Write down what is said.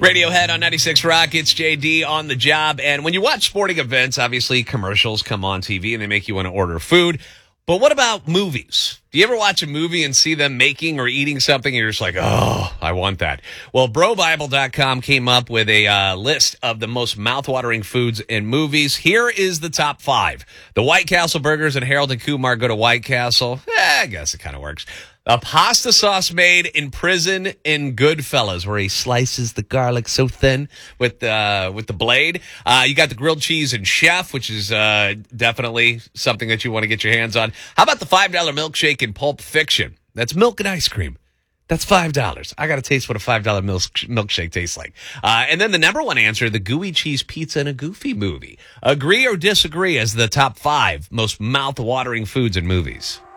Radiohead on 96 Rock. It's JD on the job. And when you watch sporting events, obviously commercials come on TV and they make you want to order food. But what about movies? Do you ever watch a movie and see them making or eating something and you're just like, oh, I want that? Well, BroBible.com came up with a list of the most mouthwatering foods in movies. Here is the top 5. The White Castle burgers, and Harold and Kumar go to White Castle. I guess it kind of works. A pasta sauce made in prison in Goodfellas, where he slices the garlic so thin with the blade. You got the grilled cheese in Chef, which is definitely something that you want to get your hands on. How about the $5 milkshake in Pulp Fiction? That's milk and ice cream. That's $5. I got to taste what a $5 milkshake tastes like. And then the number one answer, the gooey cheese pizza in a Goofy movie. Agree or disagree as the top 5 most mouth-watering foods in movies?